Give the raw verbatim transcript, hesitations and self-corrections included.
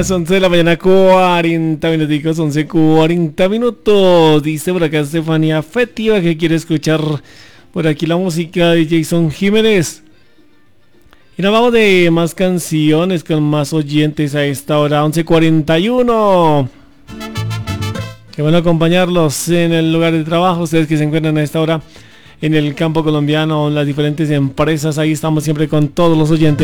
las once de la mañana, cuarenta minuticos, once, cuarenta minutos. Dice por acá Estefanía Fétiva que quiere escuchar por aquí la música de Jason Jiménez. Y nos vamos de más canciones con más oyentes a esta hora, once cuarenta y uno. Qué bueno acompañarlos en el lugar de trabajo, ustedes que se encuentran a esta hora en el campo colombiano, en las diferentes empresas, ahí estamos siempre con todos los oyentes.